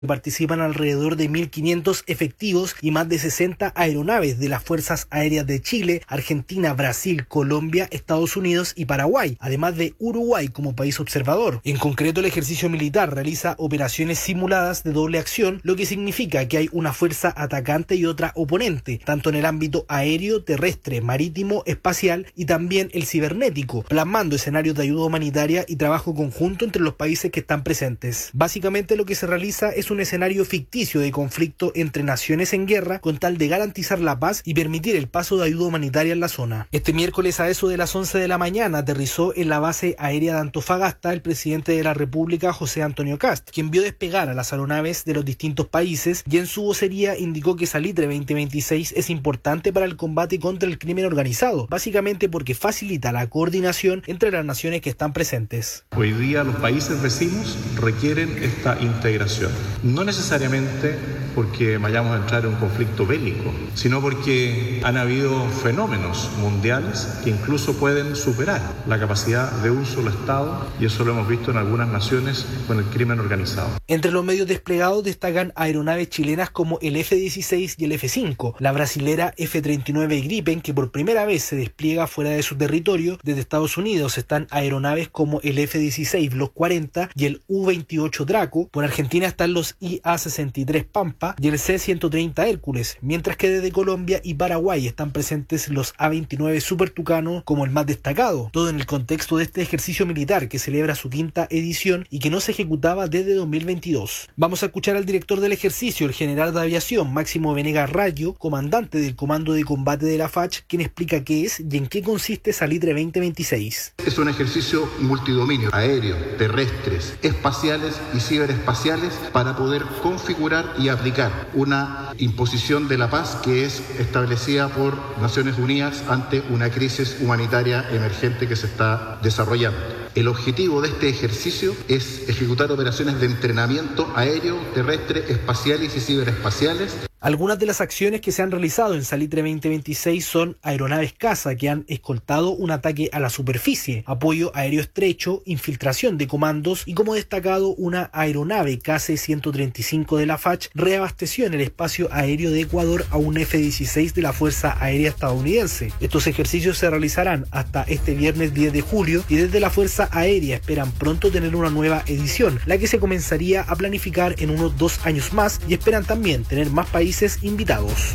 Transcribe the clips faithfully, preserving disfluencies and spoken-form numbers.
Participan alrededor de mil quinientos efectivos y más de sesenta aeronaves de las Fuerzas Aéreas de Chile, Argentina, Brasil, Colombia, Estados Unidos y Paraguay, además de Uruguay como país observador. En concreto, el ejercicio militar realiza operaciones simuladas de doble acción, lo que significa que hay una fuerza atacante y otra oponente, tanto en el ámbito aéreo, terrestre, marítimo, espacial y también el cibernético, plasmando escenarios de ayuda humanitaria y trabajo conjunto entre los países que están presentes. Básicamente, lo que se realiza es un escenario ficticio de conflicto entre naciones en guerra con tal de garantizar la paz y permitir el paso de ayuda humanitaria en la zona. Este miércoles a eso de las once de la mañana aterrizó en la base aérea de Antofagasta el presidente de la República, José Antonio Kast, quien vio despegar a las aeronaves de los distintos países y en su vocería indicó que Salitre veinte veintiséis es importante para el combate contra el crimen organizado, básicamente porque facilita la coordinación entre las naciones que están presentes. Hoy día los países vecinos requieren esta integración. No necesariamente porque vayamos a entrar en un conflicto bélico, sino porque han habido fenómenos mundiales que incluso pueden superar la capacidad de un solo Estado, y eso lo hemos visto en algunas naciones con el crimen organizado. Entre los medios desplegados destacan aeronaves chilenas como el F dieciséis y el F cinco, la brasilera F treinta y nueve Gripen, que por primera vez se despliega fuera de su territorio. Desde Estados Unidos están aeronaves como el F dieciséis Block cuarenta y el U veintiocho Draco. Por Argentina están los I A sesenta y tres Pampa y el C ciento treinta Hércules, mientras que desde Colombia y Paraguay están presentes los A veintinueve Super Tucano como el más destacado, todo en el contexto de este ejercicio militar que celebra su quinta edición y que no se ejecutaba desde dos mil veintidós. Vamos a escuchar al director del ejercicio, el general de aviación Máximo Venegas Rayo, comandante del Comando de Combate de la F A C H, quien explica qué es y en qué consiste Salitre veinte veintiséis. Es un ejercicio multidominio, aéreo, terrestres, espaciales y ciberespaciales, para poder configurar y aplicar una imposición de la paz que es establecida por Naciones Unidas ante una crisis humanitaria emergente que se está desarrollando. El objetivo de este ejercicio es ejecutar operaciones de entrenamiento aéreo, terrestre, espaciales y ciberespaciales. Algunas de las acciones que se han realizado en Salitre veinte veintiséis son aeronaves caza que han escoltado un ataque a la superficie, apoyo aéreo estrecho, infiltración de comandos y, como destacado, una aeronave K C ciento treinta y cinco de la F A C H reabasteció en el espacio aéreo de Ecuador a un F dieciséis de la Fuerza Aérea Estadounidense. Estos ejercicios se realizarán hasta este viernes diez de julio y desde la Fuerza Aérea esperan pronto tener una nueva edición, la que se comenzaría a planificar en unos dos años más, y esperan también tener más países invitados.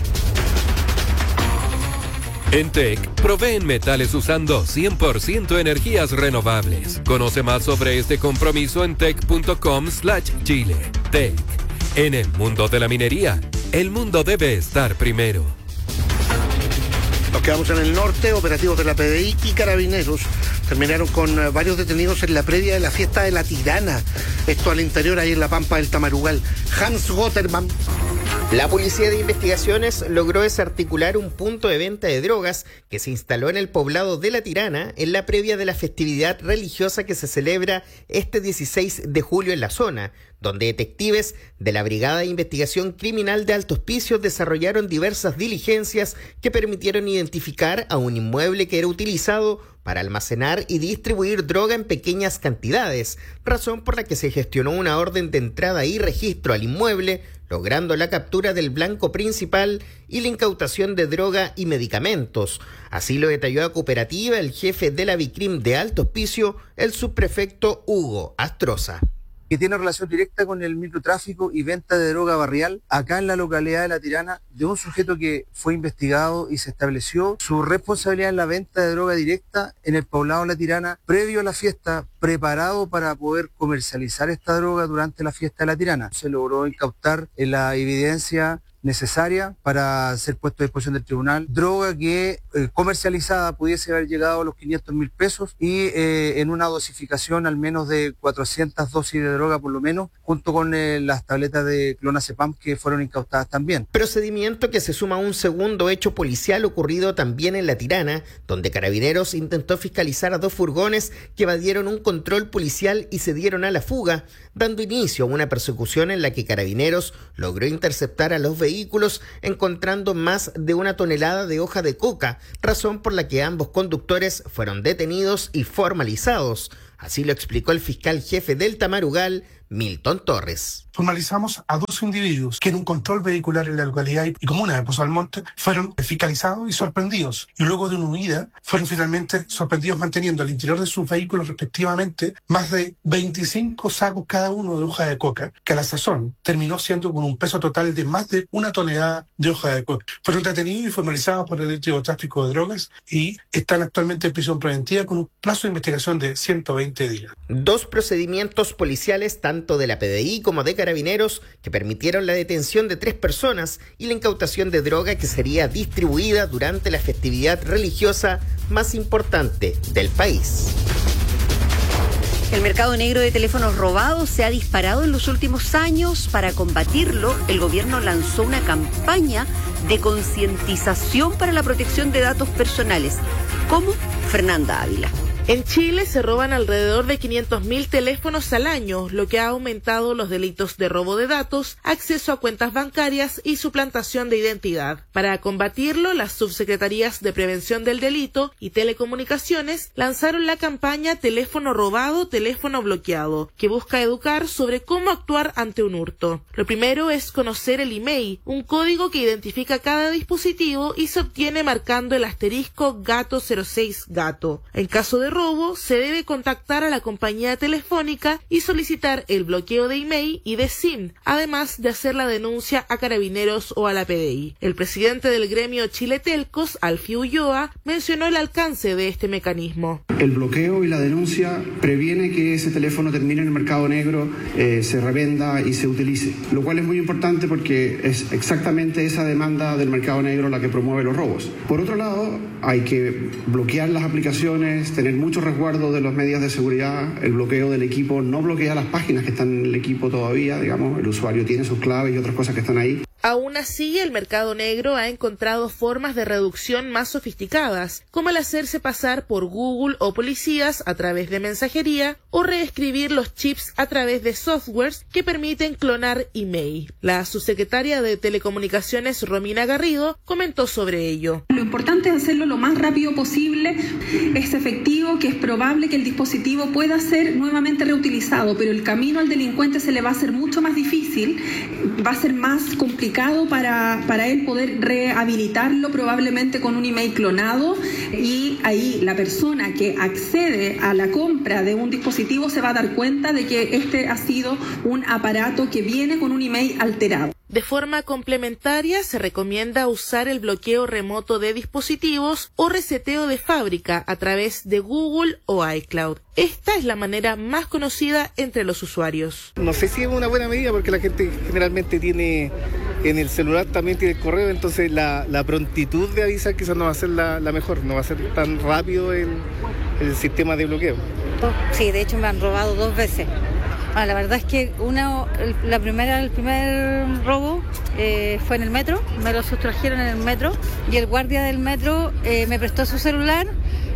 En T E C proveen metales usando cien por ciento energías renovables. Conoce más sobre este compromiso en tec.com slash Chile. T E C. En el mundo de la minería, el mundo debe estar primero. Nos quedamos en el norte. Operativos de la P D I y Carabineros terminaron con varios detenidos en la previa de la fiesta de la Tirana. Esto al interior, ahí en la Pampa del Tamarugal. Hans Gotterman. La Policía de Investigaciones logró desarticular un punto de venta de drogas que se instaló en el poblado de La Tirana en la previa de la festividad religiosa que se celebra este dieciséis de julio en la zona, donde detectives de la Brigada de Investigación Criminal de Alto Hospicio desarrollaron diversas diligencias que permitieron identificar a un inmueble que era utilizado para almacenar y distribuir droga en pequeñas cantidades, razón por la que se gestionó una orden de entrada y registro al inmueble, logrando la captura del blanco principal y la incautación de droga y medicamentos. Así lo detalló a Cooperativa el jefe de la Vicrim de Alto Hospicio, el subprefecto Hugo Astroza. Que tiene relación directa con el microtráfico y venta de droga barrial acá en la localidad de La Tirana, de un sujeto que fue investigado y se estableció su responsabilidad en la venta de droga directa en el poblado de La Tirana previo a la fiesta, preparado para poder comercializar esta droga durante la fiesta de La Tirana. Se logró incautar en la evidencia necesaria para ser puesto a disposición del tribunal, droga que eh, comercializada pudiese haber llegado a los quinientos mil pesos y eh, en una dosificación al menos de cuatrocientas dosis de droga por lo menos, junto con eh, las tabletas de clonazepam que fueron incautadas también. Procedimiento que se suma a un segundo hecho policial ocurrido también en La Tirana, donde Carabineros intentó fiscalizar a dos furgones que evadieron un control policial y se dieron a la fuga, dando inicio a una persecución en la que Carabineros logró interceptar a los vehículos encontrando más de una tonelada de hoja de coca, razón por la que ambos conductores fueron detenidos y formalizados. Así lo explicó el fiscal jefe del Tamarugal, Milton Torres. Formalizamos a dos individuos que en un control vehicular en la localidad y comuna de Pozo Almonte fueron fiscalizados y sorprendidos, y luego de una huida fueron finalmente sorprendidos manteniendo al interior de sus vehículos respectivamente más de veinticinco sacos cada uno de hoja de coca, que a la sazón terminó siendo con un peso total de más de una tonelada de hoja de coca. Fueron detenidos y formalizados por el delito de tráfico de drogas y están actualmente en prisión preventiva con un plazo de investigación de ciento veinte días. Dos procedimientos policiales, tanto de la P D I como de Carabineros, que permitieron la detención de tres personas y la incautación de droga que sería distribuida durante la festividad religiosa más importante del país. El mercado negro de teléfonos robados se ha disparado en los últimos años. Para combatirlo, el gobierno lanzó una campaña de concientización para la protección de datos personales. ¿Cómo? Fernanda Ávila. En Chile se roban alrededor de quinientos mil teléfonos al año, lo que ha aumentado los delitos de robo de datos, acceso a cuentas bancarias y suplantación de identidad. Para combatirlo, las subsecretarías de Prevención del Delito y Telecomunicaciones lanzaron la campaña Teléfono Robado, Teléfono Bloqueado, que busca educar sobre cómo actuar ante un hurto. Lo primero es conocer el email, un código que identifica cada dispositivo y se obtiene marcando el asterisco gato cero seis gato. En caso de robo, se debe contactar a la compañía telefónica y solicitar el bloqueo de email y de SIM, además de hacer la denuncia a Carabineros o a la P D I. El presidente del gremio Chile Telcos, Alfio Ulloa, mencionó el alcance de este mecanismo. El bloqueo y la denuncia previene que ese teléfono termine en el mercado negro, eh, se revenda y se utilice, lo cual es muy importante porque es exactamente esa demanda del mercado negro la que promueve los robos. Por otro lado, hay que bloquear las aplicaciones, tener mucho resguardo de las medidas de seguridad. El bloqueo del equipo no bloquea las páginas que están en el equipo todavía, digamos, el usuario tiene sus claves y otras cosas que están ahí. Aún así, el mercado negro ha encontrado formas de reducción más sofisticadas, como el hacerse pasar por Google o policías a través de mensajería o reescribir los chips a través de softwares que permiten clonar email. La subsecretaria de Telecomunicaciones, Romina Garrido, comentó sobre ello. Lo importante es hacerlo lo más rápido posible. Es efectivo que es probable que el dispositivo pueda ser nuevamente reutilizado, pero el camino al delincuente se le va a hacer mucho más difícil, va a ser más complicado para, para él poder rehabilitarlo probablemente con un email clonado, y ahí la persona que accede a la compra de un dispositivo se va a dar cuenta de que este ha sido un aparato que viene con un email alterado. De forma complementaria, se recomienda usar el bloqueo remoto de dispositivos o reseteo de fábrica a través de Google o iCloud. Esta es la manera más conocida entre los usuarios. No sé si es una buena medida porque la gente generalmente tiene en el celular, también tiene el correo, entonces la, la prontitud de avisar quizás no va a ser la, la mejor, no va a ser tan rápido el, el sistema de bloqueo. Sí, de hecho me han robado dos veces. Ah, la verdad es que una, la primera, el primer robo eh, fue en el metro, me lo sustrajeron en el metro y el guardia del metro eh, me prestó su celular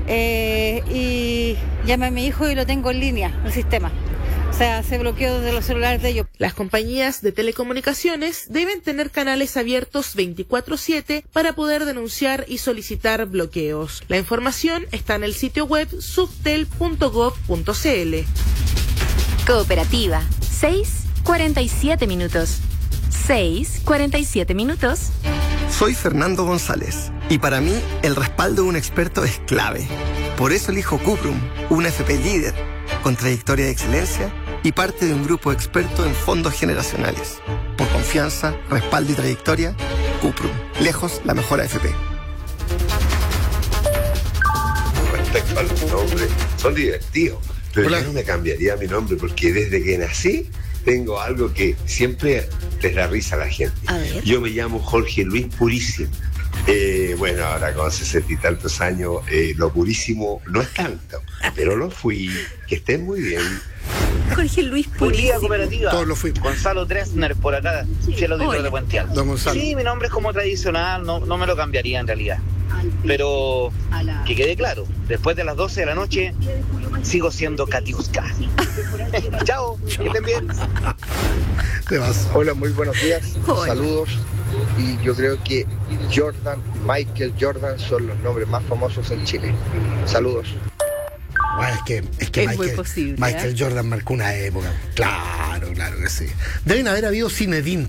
eh, y llamé a mi hijo y lo tengo en línea, el sistema. O sea, se bloqueó desde los celulares de ellos. Las compañías de telecomunicaciones deben tener canales abiertos veinticuatro siete para poder denunciar y solicitar bloqueos. La información está en el sitio web subtel punto gob punto cl. Cooperativa, seis cuarenta y siete minutos. seis cuarenta y siete minutos. Soy Fernando González y para mí el respaldo de un experto es clave. Por eso elijo Cuprum, una F P líder, con trayectoria de excelencia y parte de un grupo experto en fondos generacionales. Por confianza, respaldo y trayectoria, Cuprum, lejos la mejor A F P. Respecto a los nombres, son divertidos. Pero Hola. Yo no me cambiaría mi nombre porque desde que nací tengo algo que siempre les da risa a la gente. A ver. Yo me llamo Jorge Luis Purísimo. Eh, bueno, ahora con sesenta y tantos años, eh, lo purísimo no es tanto, pero lo fui. Que estén muy bien. Jorge Luis Purísimo. Cooperativa. Todos lo fuimos. Gonzalo Dresner por acá, cielo de de Puente Alto. Don Gonzalo. Sí, mi nombre es como tradicional, no, no me lo cambiaría en realidad. Pero que quede claro, después de las doce de la noche sigo siendo Katiuska. Chao, que estén bien. Te vas. Hola, muy buenos días. Hola. Saludos. Y yo creo que Jordan, Michael Jordan son los nombres más famosos en Chile. Saludos. Bueno, es que, es que es Michael, muy posible, Michael ¿eh? Jordan marcó una época. Claro. claro que sí. Deben haber habido Zinedine